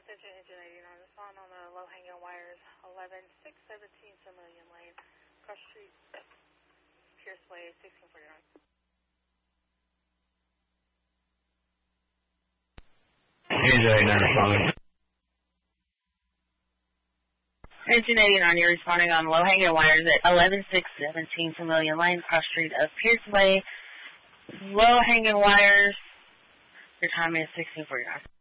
Engine 89, respond on the low-hanging wires, 11617 Vermilion Lane, Cross Street, Pierce Way, 1649. Engine 89 responding. Engine 89, you're responding on low-hanging wires at 11617 Vermilion Lane, Cross Street of Pierce Way. Low-hanging wires, your time is 1649.